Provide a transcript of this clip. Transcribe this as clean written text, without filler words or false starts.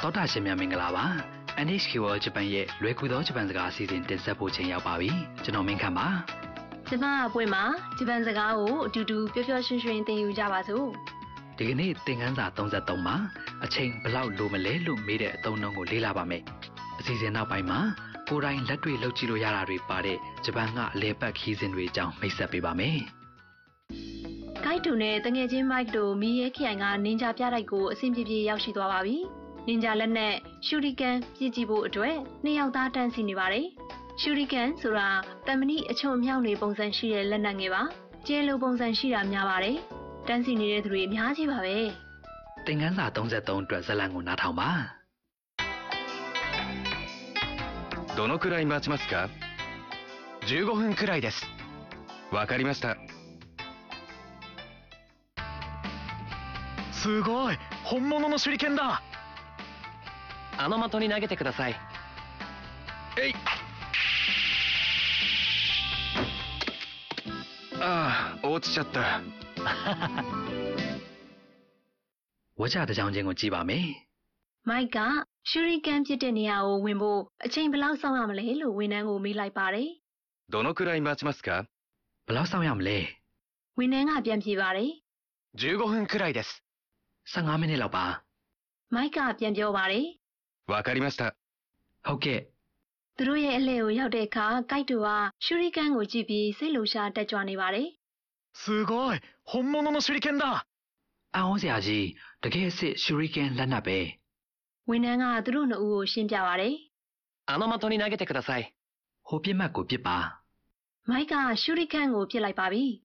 သောတာရှင်များမင်္ဂလာပါ NHK World Japan ရဲ့လွယ်ကူသောဂျပန်စကားအစီအစဉ်တင်ဆက်ဖို့ချိန်ရောက်ပါပြီကျွန်တော်မင်းခမ်းပါကျမအပွင့်မှာဂျပန်စကားကိုအတူတူပျော်ပျော်ရွှင်ရွှင်သင်ယူကြပါစို့ဒီကနေ့သင်ခန်းစာ33မှာအချိန်ဘယ်လောက်လိုမလဲလို့မေးတဲ့အသုံးအနှုန်းကိုလေ့လာပါမယ်အစီအစဉ်နောက်ပိုင်းမှာကိုယ်တိုင်လက်တွေ့လုပ်ကြည့်လို့ရတာတွေပါတဲ့ဂျပန်ကအလဲပတ်ခီးစဉ်တွေအကြောင်းမိတ်ဆက်ပေးပါမယ်ဂိုက်တူနဲ့တငယ်ချင်းမိုက်တို့မီးရဲခရိုင်ကနင်ဂျာပြတိုက်ကိုအဆင်ပြေပြေရောက်ရှိသွားပါပြီနင်ဂျာလက်နဲ့ရှူရီကန်ပြည့်ကြည့်ဖို့အတွက်နှစ်ယောက်သားတန်းစီနေပါတယ်ရှူရီကန်ဆိုတာတမဏိအချုံအမြောက်တွေပုံစံရှိတဲ့လက်နက်ငယ်ပါကျဲလိုပုံစံရှိတာများပါတယ်တန်းစီနေတဲ့သူတွေအများကြီးပါပဲသင်ခန်းစာ33အတွက်ဇာတ်လမ်းကိုနားထောင်ပါどのくらい待ちますか15分くらいですわかりましたすごい本物の手裏剣だあの的に投げてくださいえいああ落ちちゃったဝါကြတစ်ကြောင်ချင်းကိုကြည့်ပါမယ်မိုက်ကရှူရီကန်ပြစ်တဲ့နေရာကိုဝင်ဖို့အချိန်ဘယ်လောက်စောင့်ရမလဲလို့ဝန်ထမ်းကိုမေးလိုက်ပါတယ်どのくらい待ちますかဘယ်လောက်စောင့်ရမလဲဝန်ထမ်းကပြန်ဖြေပါတယ် 15分くらいです 15မိနစ်လောက်ပါမိုက်ကပြန်ပြောပါတယ်わかりましたဟုတ်ကဲ့သူတို့ရဲ့အလှည့်ကိုရောက်တဲ့အခါဂိုက်တူကရှူရီကန်ကိုကြည့်ပြီးစိတ်လှုပ်ရှားတက်ကြွနေပါတယ်すごい本物の手裏剣だအောင်စရာကြီးတကယ်စစ်ရှူရီကန်လက်နက်ပဲဝန်ထမ်းကသူတို့နှစ်ဦးကိုရှင်းပြပါတယ်あの的に投げてくださいဟိုပြစ်မှတ်ကိုပြစ်ပါမိုက်ကရှူရီကန်ကိုပြစ်လိုက်ပါပြီ